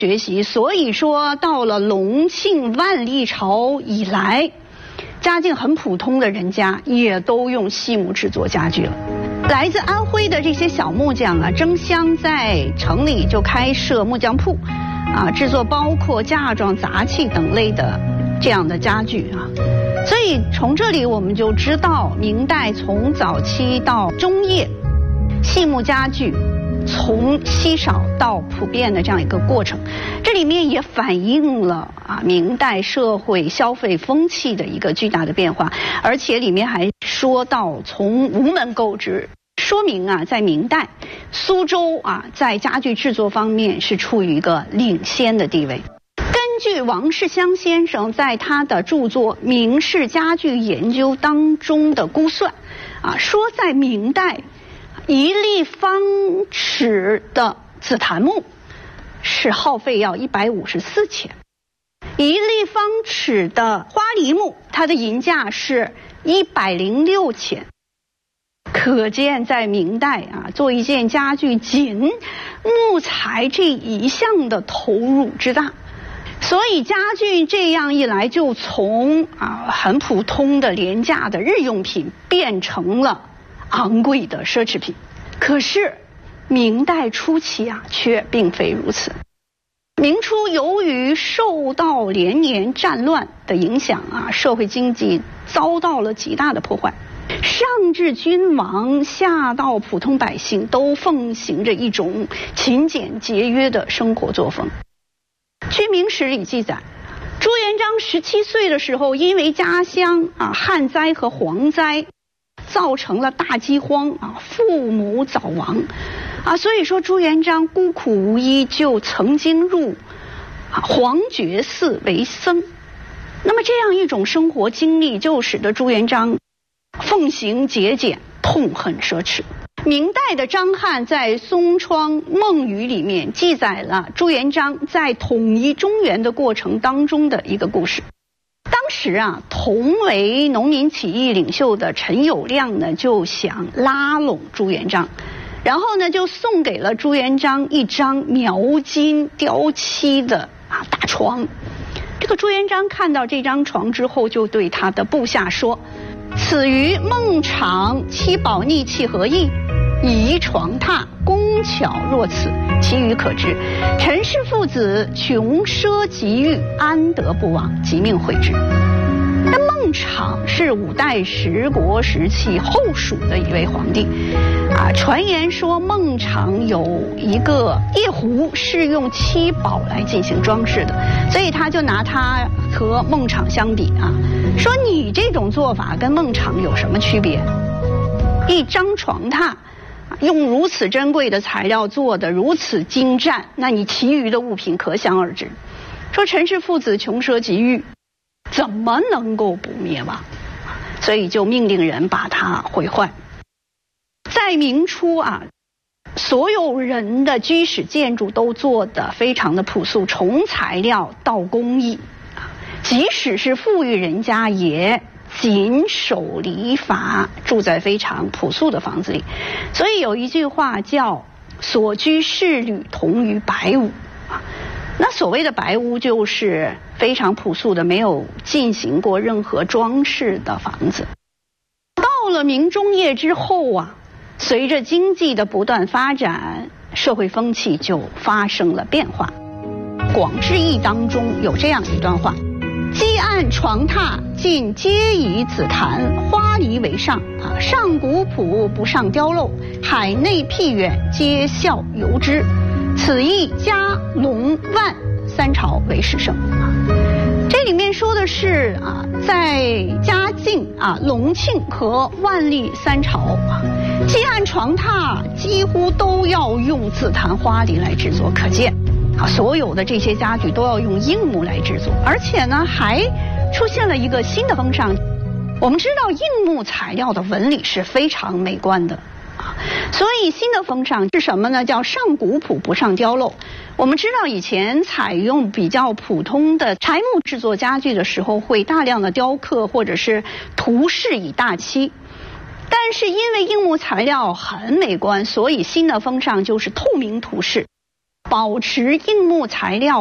学习，所以说到了隆庆万历朝以来，家境很普通的人家也都用细木制作家具了。来自安徽的这些小木匠啊，争相在城里就开设木匠铺，制作包括嫁妆、杂器等类的这样的家具啊。所以从这里我们就知道，明代从早期到中叶，细木家具从稀少到普遍的这样一个过程，这里面也反映了明代社会消费风气的一个巨大的变化，而且里面还说到从无门购置，说明在明代苏州在家具制作方面是处于一个领先的地位。根据王世襄先生在他的著作《明式家具研究》当中的估算说在明代一立方尺的紫檀木是耗费要154钱，一立方尺的花梨木它的银价是106钱。可见在明代做一件家具仅木材这一项的投入之大，所以家具这样一来就从很普通的廉价的日用品变成了昂贵的奢侈品。可是明代初期却并非如此。明初由于受到连年战乱的影响社会经济遭到了极大的破坏，上至君王下到普通百姓都奉行着一种勤俭节约的生活作风。据明史里记载，朱元璋17岁的时候，因为家乡旱灾和蝗灾造成了大饥荒父母早亡所以说朱元璋孤苦无依，就曾经入黄觉寺为僧。那么这样一种生活经历，就使得朱元璋奉行节俭，痛恨奢侈。明代的张翰在《松窗梦语》里面记载了朱元璋在统一中原的过程当中的一个故事。当时同为农民起义领袖的陈友谅呢，就想拉拢朱元璋，然后呢就送给了朱元璋一张描金雕漆的大床。这个朱元璋看到这张床之后，就对他的部下说：“此于孟昶七宝逆器何异？宜床榻，工巧若此，其余可知。陈氏父子穷奢极欲，安得不往？即命会之。”那孟昶是五代十国时期后蜀的一位皇帝传言说孟昶有一个夜壶是用七宝来进行装饰的，所以他就拿它和孟昶相比说你这种做法跟孟昶有什么区别？一张床榻用如此珍贵的材料做的如此精湛，那你其余的物品可想而知。说陈氏父子穷奢极欲，怎么能够不灭亡？所以就命令人把它毁坏。在明初所有人的居室建筑都做得非常的朴素，从材料到工艺即使是富裕人家也谨守礼法，住在非常朴素的房子里。所以有一句话叫所居室履同于白屋那所谓的白屋就是非常朴素的，没有进行过任何装饰的房子。到了明中叶之后随着经济的不断发展，社会风气就发生了变化。《广志异》当中有这样一段话：几案床榻尽皆以紫檀花梨为上上古朴不上雕镂，海内僻远皆效由之，此意嘉隆万三朝为始盛。这里面说的是在嘉靖隆庆和万历三朝几案床榻几乎都要用紫檀花梨来制作，可见所有的这些家具都要用硬木来制作。而且呢还出现了一个新的风尚。我们知道硬木材料的纹理是非常美观的所以新的风尚是什么呢？叫上古朴不上雕镂。我们知道以前采用比较普通的柴木制作家具的时候，会大量的雕刻或者是涂饰以大漆，但是因为硬木材料很美观，所以新的风尚就是透明涂饰。 保持硬木材料